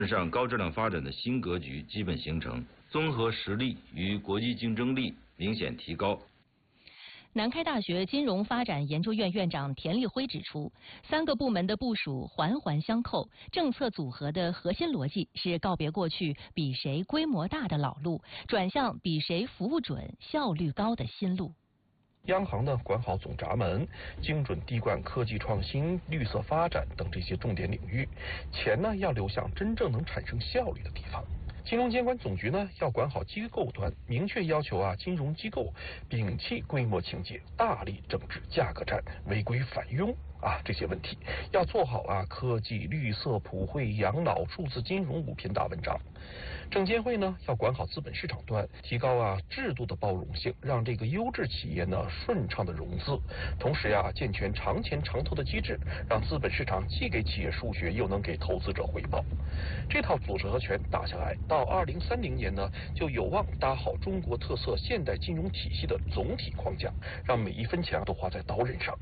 上高质量发展的新格局基本形成，综合实力与国际竞争力明显提高。 南开大学金融发展研究院院长田立辉指出，3个部门的部署环环相扣，政策组合的核心逻辑是告别过去比谁规模大的老路，转向比谁服务准、效率高的新路。 央行呢管好总闸门，精准滴灌科技创新、绿色发展等这些重点领域，钱呢要流向真正能产生效率的地方。金融监管总局呢要管好机构端，明确要求金融机构摒弃规模情节，大力整治价格战、违规返佣这些问题，要做好科技、绿色、普惠、养老、数字金融5篇大文章。证监会呢要管好资本市场端，提高制度的包容性，让这个优质企业呢顺畅的融资，同时健全长钱长投的机制，让资本市场既给企业输血，又能给投资者回报。这套组合拳打下来，到2030年呢，就有望搭好中国特色现代金融体系的总体框架，让每一分钱都花在刀刃上。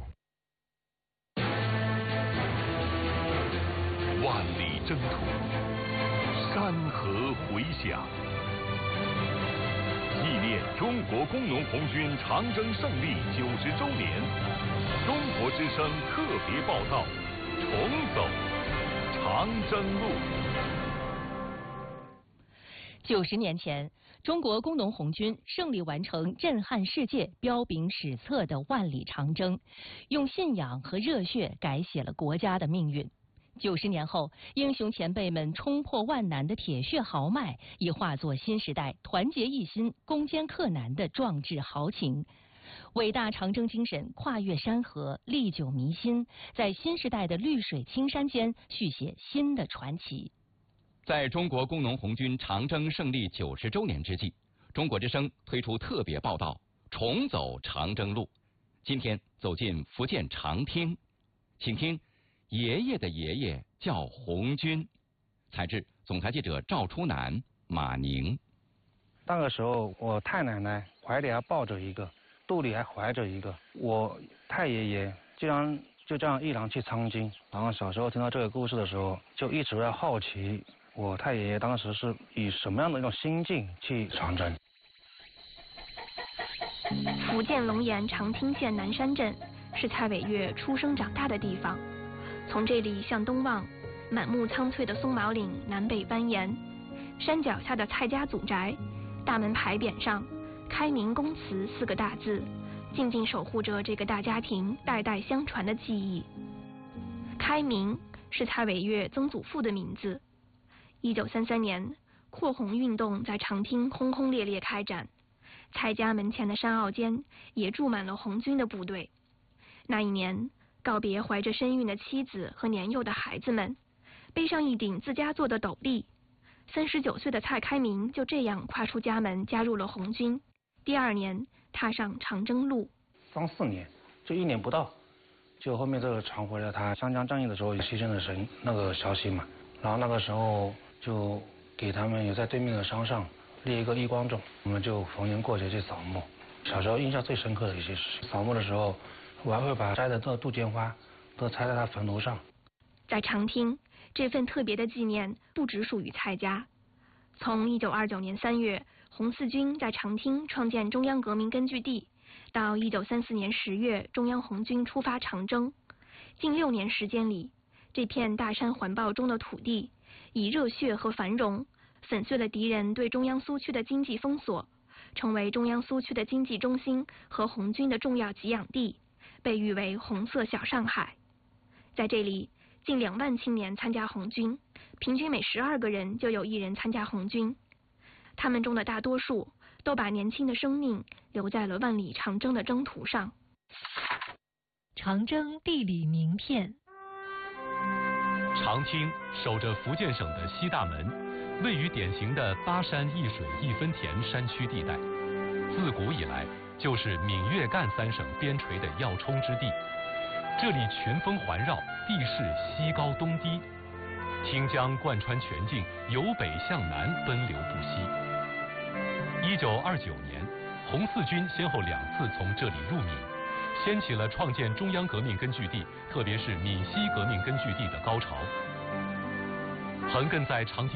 万里征途，山河回响，纪念中国工农红军长征胜利90周年，中国之声特别报道：重走长征路。 90年前，中国工农红军胜利完成震撼世界、彪炳史册的万里长征，用信仰和热血改写了国家的命运。90年后，英雄前辈们冲破万难的铁血豪迈，已化作新时代团结一心、攻坚克难的壮志豪情。伟大长征精神跨越山河，历久弥新，在新时代的绿水青山间续写新的传奇。 在中国工农红军长征胜利90周年之际，中国之声推出特别报道《重走长征路》。今天走进福建长汀，请听爷爷的爷爷叫红军。采制总台记者赵初南、马宁。 那个时候，我太奶奶怀里还抱着一个，肚里还怀着一个。我太爷爷竟然就这样毅然去参军。然后小时候听到这个故事的时候，就一直在好奇，我太爷爷当时是以什么样的一种心境去长征。 福建龙岩长汀县南山镇是蔡伟月出生长大的地方。从这里向东望，满目苍翠的松毛岭南北蜿蜒，山脚下的蔡家祖宅，大门牌匾上“开明公祠”4个大字，静静守护着这个大家庭代代相传的记忆。开明是蔡伟月曾祖父的名字。1933年，扩红运动在长汀轰轰烈烈开展，蔡家门前的山坳间也住满了红军的部队。那一年，告别怀着身孕的妻子和年幼的孩子们，背上一顶自家做的斗笠，39岁的蔡开明就这样跨出家门，加入了红军。第2年，踏上长征路。 34年，就1年不到，就后面这个传回了他湘江战役的时候牺牲的神那个消息嘛。然后那个时候就给他们也在对面的山上立一个义光冢，我们就逢年过节去扫墓。小时候印象最深刻的一些事，扫墓的时候，我还会把摘的这杜鹃花都插在他坟头上。 在长汀，这份特别的纪念不只属于蔡家。从1929年3月，红四军在长汀创建中央革命根据地，到1934年10月，中央红军出发长征，近6年时间里，这片大山环抱中的土地，以热血和繁荣，粉碎了敌人对中央苏区的经济封锁，成为中央苏区的经济中心和红军的重要给养地，被誉为红色小上海。在这里，近2万青年参加红军，平均每12个人就有1人参加红军。他们中的大多数都把年轻的生命留在了万里长征的征途上。 长征地理名片。 长汀守着福建省的西大门，位于典型的8山1水1分田山区地带，自古以来就是闽粤赣3省边陲的要冲之地。这里群峰环绕，地势西高东低，汀江贯穿全境，由北向南奔流不息。1929年，红四军先后2次从这里入闽，掀起了创建中央革命根据地，特别是闽西革命根据地的高潮。横亘在长汀